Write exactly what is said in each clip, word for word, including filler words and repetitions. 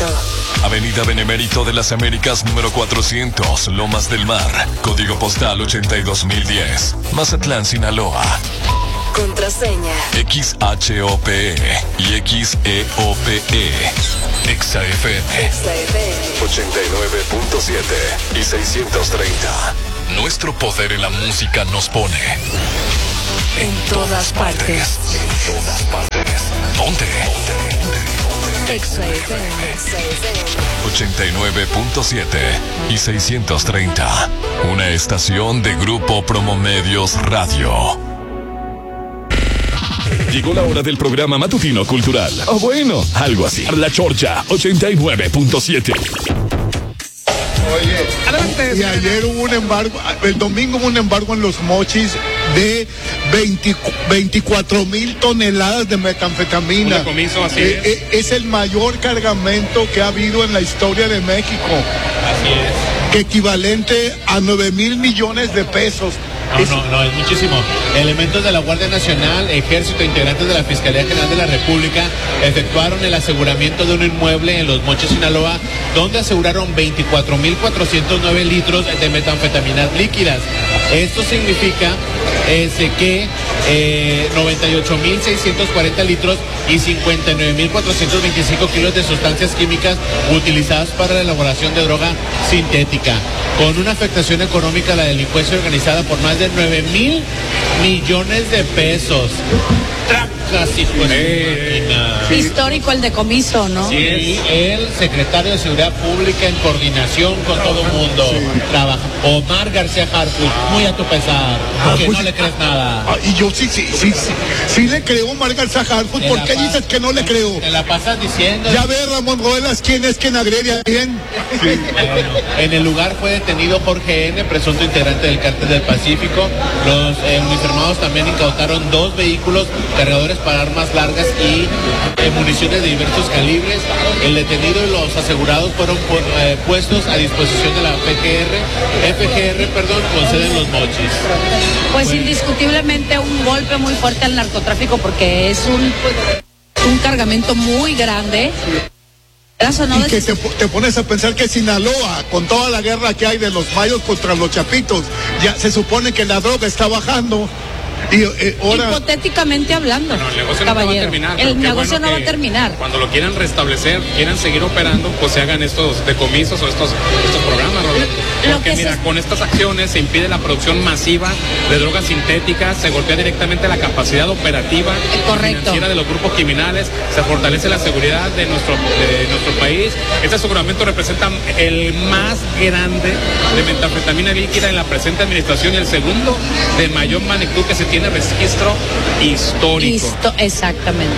Benemérito. Avenida Benemérito de las Américas número cuatrocientos, Lomas del Mar. Código postal ochenta y dos mil diez. Mazatlán, Sinaloa. Contraseña X H O P E y X E O P E. Exa F M ochenta y nueve punto siete y seiscientos treinta. Nuestro poder en la música nos pone en todas partes. En todas partes. ¿Dónde? Exa F M ochenta y nueve punto siete y seiscientos treinta. Una estación de Grupo Promomedios Radio. Llegó la hora del programa matutino cultural. O bueno, algo así. La Chorcha ochenta y nueve punto siete. Oye, adelante. Y ayer hubo un embargo, el domingo hubo un embargo en Los Mochis de veinticuatro mil toneladas de metanfetamina. Un decomiso, así eh, es. Eh, es el mayor cargamento que ha habido en la historia de México. Así es. Que equivalente a nueve mil millones de pesos. No, es... no, no, es muchísimo. Elementos de la Guardia Nacional, Ejército e integrantes de la Fiscalía General de la República efectuaron el aseguramiento de un inmueble en Los Mochis, Sinaloa, donde aseguraron veinticuatro mil cuatrocientos nueve litros de metanfetaminas líquidas. Esto significa ese que eh, noventa y ocho mil seiscientos cuarenta litros y cincuenta y nueve mil cuatrocientos veinticinco kilos de sustancias químicas utilizadas para la elaboración de droga sintética, con una afectación económica a la delincuencia organizada por más de nueve mil millones de pesos. Tracas y pues, sí. Histórico el decomiso, ¿no? Sí, y el secretario de Seguridad Pública en coordinación con todo el mundo sí. trabaja. Omar García Harfuch, muy a tu pesar, porque ah, pues, no le crees nada. Ah, y yo sí, sí, sí, sí, sí le creo a Omar García Harfuch. ¿Por qué dices que no le creo? Te la pasas diciendo. Ya ve, Ramón Ruelas, quién es quien agrede a quién. Sí. Bueno, en el lugar fue detenido Jorge N., presunto integrante del Cártel del Pacífico. Los eh, uniformados también incautaron dos vehículos, cargadores para armas largas y eh, municiones de diversos calibres. El detenido y los asegurados fueron eh, puestos a disposición de la F G R, F G R, perdón, con sede en Los Mochis. Pues bueno, indiscutiblemente un golpe muy fuerte al narcotráfico porque es un, un cargamento muy grande. Y que te, te pones a pensar que Sinaloa, con toda la guerra que hay de los mayos contra los chapitos, ya se supone que la droga está bajando. Y, eh, ahora... Hipotéticamente hablando, no, el negocio caballero, no va a terminar. El negocio bueno no va a terminar. Cuando lo quieran restablecer, quieran seguir operando, pues se hagan estos decomisos o estos, estos programas, Robert. Porque mira, se... con estas acciones se impide la producción masiva de drogas sintéticas, se golpea directamente la capacidad operativa y financiera de los grupos criminales, se fortalece la seguridad de nuestro, de nuestro país. Este aseguramiento representa el más grande de metanfetamina líquida en la presente administración y el segundo de mayor magnitud que se tiene registro histórico. Histo- exactamente.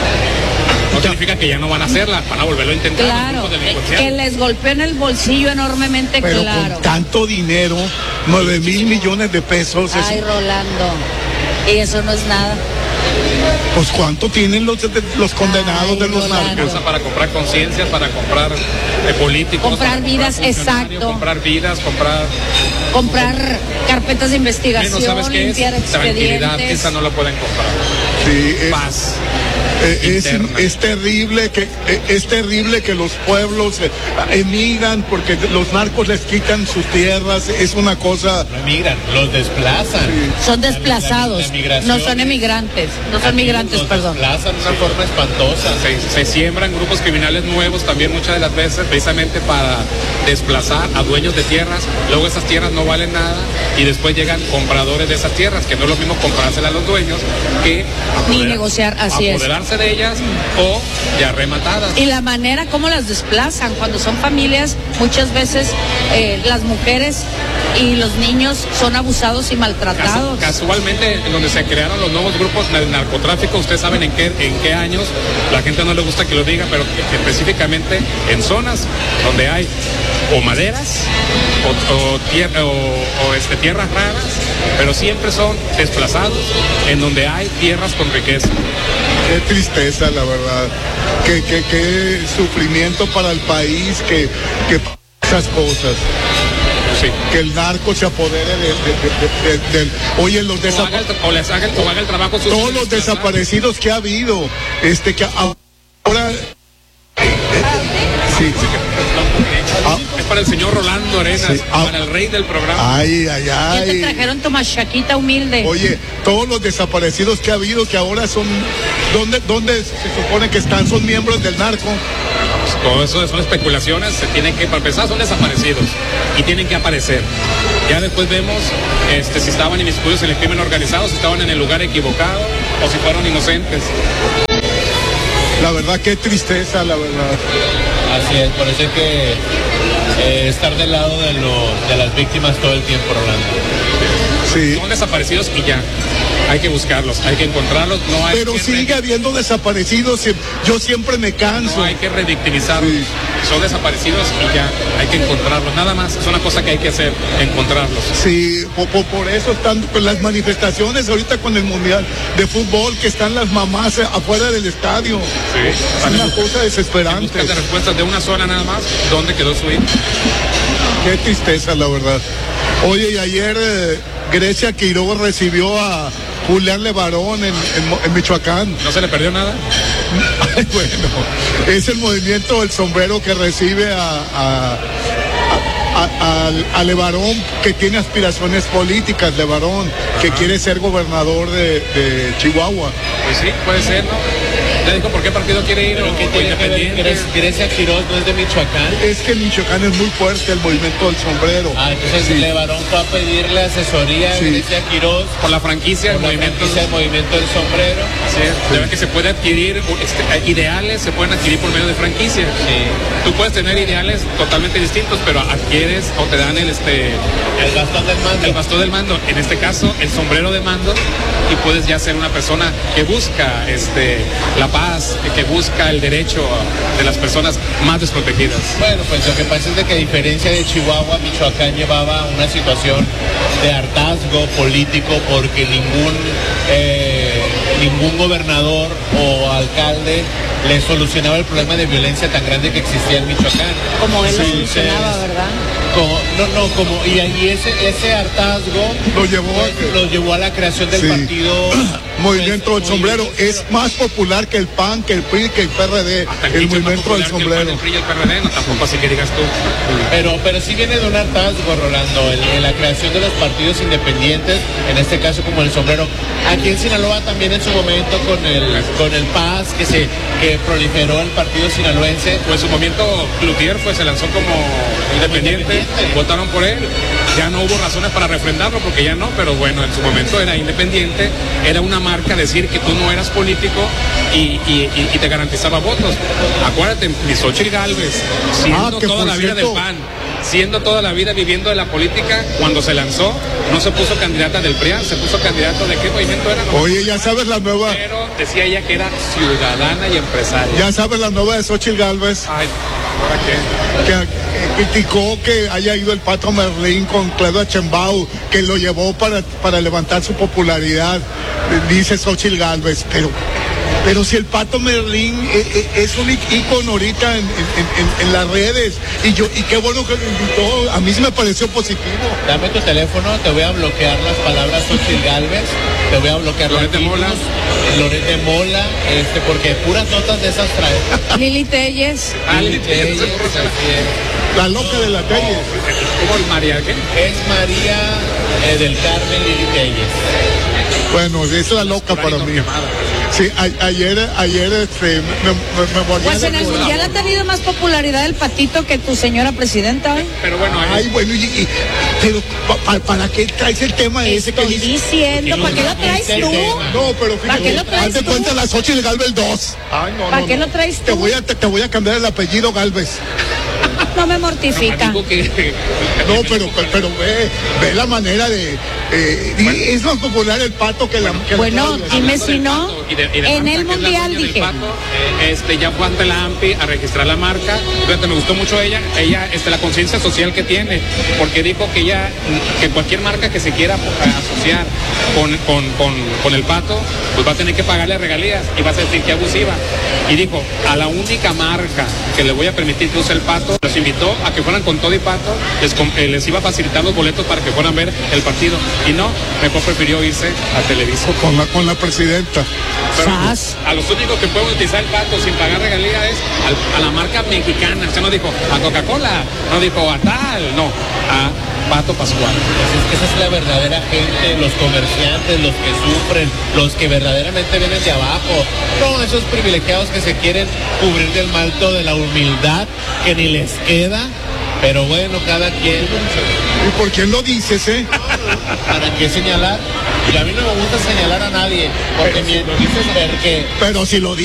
No significa que ya no van a hacerla, van a volverlo a intentar. Claro, que les golpeen el bolsillo enormemente, pero claro. Con tanto dinero, nueve mil millones de pesos. Ay, es... Rolando, y eso no es nada. Pues cuánto tienen los, los condenados Ay, de los narcos. Para comprar conciencia, para comprar eh, políticos. Comprar vidas, exacto. Comprar vidas, comprar... Comprar carpetas de investigación, no sabes qué limpiar es expedientes. Tranquilidad, esa no la pueden comprar. Sí, es, paz. Eh, es, es terrible que eh, es terrible que los pueblos eh, emigran porque los narcos les quitan sus tierras, es una cosa. No emigran, los desplazan. Sí. Son desplazados, la, la, la no son emigrantes, no son migrantes, los perdón. Desplazan de una sí. forma espantosa. Se, se siembran grupos criminales nuevos también muchas de las veces precisamente para desplazar a dueños de tierras. Luego esas tierras no valen nada y después llegan compradores de esas tierras, que no es lo mismo comprárselas a los dueños que ni negociar, así es. Apoderarse de ellas o ya rematadas. Y la manera como las desplazan, cuando son familias, muchas veces eh, las mujeres y los niños son abusados y maltratados. Casualmente, en donde se crearon los nuevos grupos del narcotráfico, ustedes saben en qué, en qué años, la gente no le gusta que lo diga, pero específicamente en zonas donde hay o maderas o, o, tierra, o, o este, tierras raras, pero siempre son desplazados en donde hay tierras con riqueza. Qué tristeza, la verdad. Qué, qué, qué sufrimiento para el país que, que esas cosas. Sí. Que el narco se apodere de, de, de, de, de, de oye, los desaparecidos. O les haga el, o haga el trabajo sucio. Todos los desaparecidos que ha habido, este que ahora. para el señor Rolando Arenas, sí. ah, para el rey del programa. Ay, ay, ay. Ya te trajeron tu machaquita humilde. Oye, todos los desaparecidos que ha habido, que ahora son, ¿dónde, dónde se supone que están? ¿Son miembros del narco? Pues todo eso son especulaciones, se tienen que, para empezar, son desaparecidos y tienen que aparecer. Ya después vemos este, si estaban inmiscuidos en el crimen organizado, si estaban en el lugar equivocado o si fueron inocentes. La verdad, qué tristeza, la verdad. Así es, por eso hay que eh, estar del lado de, lo, de las víctimas todo el tiempo, Rolando. Sí. Son desaparecidos y ya. Hay que buscarlos, hay que encontrarlos. No hay Pero que sigue habiendo desaparecidos. Yo siempre me canso. No hay que revictimizarlos. Sí. Son desaparecidos y ya. Hay que encontrarlos. Nada más. Es una cosa que hay que hacer, encontrarlos. Sí, por, por eso están las manifestaciones ahorita con el Mundial de Fútbol, que están las mamás afuera del estadio. Sí. Es una cosa desesperante. Buscan de respuestas de una sola nada más. ¿Dónde quedó su hijo? Qué tristeza, la verdad. Oye, y ayer eh, Grecia Quiroz recibió a Julián Levarón en, en, en Michoacán. ¿No se le perdió nada? Ay, bueno, es el movimiento del sombrero que recibe a, a, a, a, a Levarón, que tiene aspiraciones políticas, Levarón, que Ajá. quiere ser gobernador de, de Chihuahua. Pues sí, puede ser, ¿no? ¿Le dijo por qué partido quiere ir? ¿Pero qué tiene que ver? Grecia Quiroz no es de Michoacán. Es que en Michoacán es muy fuerte el movimiento del sombrero. Ah, entonces sí. Levarón fue a pedirle asesoría a sí. Grecia Quiroz por la franquicia del movimiento, movimiento del sombrero. Sí, sí. De que se puede adquirir este, ideales, se pueden adquirir por medio de franquicia. Sí. Tú puedes tener ideales totalmente distintos, pero adquieres o te dan el este el bastón del mando. El bastón del mando. En este caso, el sombrero de mando, y puedes ya ser una persona que busca este la paz, que busca el derecho de las personas más desprotegidas. Bueno, pues lo que pasa es de que a diferencia de Chihuahua, Michoacán llevaba una situación de hartazgo político porque ningún eh, ningún gobernador o alcalde le solucionaba el problema de violencia tan grande que existía en Michoacán. Como él sí, lo solucionaba, sí. ¿verdad? Como, no, no, como, y ahí ese, ese hartazgo lo llevó, pues, a, lo llevó a la creación del sí. partido Movimiento del Sombrero. Es más popular que el P A N, que el P R I, que el P R D. El Movimiento del Sombrero. El P R I y el P R D, no tampoco así que digas tú. Pero, pero sí viene de un hartazgo, Rolando, en, en la creación de los partidos independientes, en este caso como el Sombrero. Aquí en Sinaloa también en su momento con el con el P A S, que se que proliferó el partido sinaloense. Pues en su momento Cloutier pues se lanzó como independiente, independiente, votaron por él. Ya no hubo razones para refrendarlo porque ya no, pero bueno, en su momento era independiente, era una marca decir que tú no eras político y, y, y, y te garantizaba votos. Acuérdate, Xochitl Gálvez, siendo ah, toda la vida del P A N, siendo toda la vida viviendo de la política, cuando se lanzó, no se puso candidata del P R I A N, se puso candidato de qué movimiento era. No, Oye, ya sabes la nueva. Pero decía ella que era ciudadana y empresaria. Ya sabes la nueva de Xochitl Gálvez. Ay, ¿ahora qué? Que, que criticó que haya ido el Pato Merlín con Claudia Sheinbaum, que lo llevó para, para levantar su popularidad, dice Xochitl Gálvez, pero Pero si el Pato Merlín es, es un ícono ahorita en, en, en, en las redes, y yo y qué bueno que lo invitó, a mí sí me pareció positivo. Dame tu teléfono, te voy a bloquear las palabras Xochitl Gálvez, te voy a bloquear Loret de Mola, Loret de Mola, este, porque puras notas de esas trae. Lili Telles. Ah, Lili Telles, la loca de la Telles. ¿Cómo es María qué? Es María eh, del Carmen Lili Telles. Bueno, es la loca para mí. Sí, a, ayer, ayer este, me, me, me volví Pues en el mundial ha tenido más popularidad el Patito que tu señora presidenta hoy. Pero bueno, ay, bueno, y, y, pero pa, pa, ¿para qué traes el tema ese? Estoy que diciendo, ¿para qué lo traes tú? No, pero fíjate, ¿para qué lo traes hazte tú? cuenta la Xochitl Gálvez dos. Ay, no, ¿Para no, qué no. lo traes tú? Te voy a, te, te voy a cambiar el apellido Gálvez. No me mortifica. No, que... no pero, pero, pero ve, ve la manera de... Eh, bueno, es más popular el Pato que la... Que bueno, la dime si no. Y de, y de en el mundial dije. Pato, eh, este, ya fue ante la A M P I a registrar la marca. Fíjate, me gustó mucho ella, ella este, la conciencia social que tiene, porque dijo que ella, que cualquier marca que se quiera asociar con, con, con, con el Pato, pues va a tener que pagarle regalías y va a sentir que abusiva. Y dijo, a la única marca que le voy a permitir que use el Pato, los invitó a que fueran con todo y Pato, les, eh, les iba a facilitar los boletos para que fueran a ver el partido. Y no, mejor prefirió irse a Televisa. Con la, con la presidenta. Pero a los únicos que pueden utilizar el pato sin pagar regalías es a, a la marca mexicana. O sea, no dijo a Coca-Cola, no dijo a tal, no, a Pato Pascual. Esa es la verdadera gente, los comerciantes, los que sufren, los que verdaderamente vienen de abajo. No, esos privilegiados que se quieren cubrir del manto de la humildad que ni les queda. Pero bueno, cada quien. ¿Y por quién lo dices, eh? ¿Para qué señalar? Y a mí no me gusta señalar a nadie, porque mi dices ver que. Pero si lo